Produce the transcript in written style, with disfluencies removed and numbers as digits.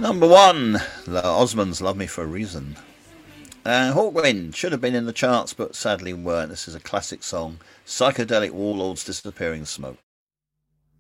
Number one, the Osmonds Love Me for a Reason. Hawkwind should have been in the charts, but sadly weren't. This is a classic song. Psychedelic Warlords Disappearing Smoke.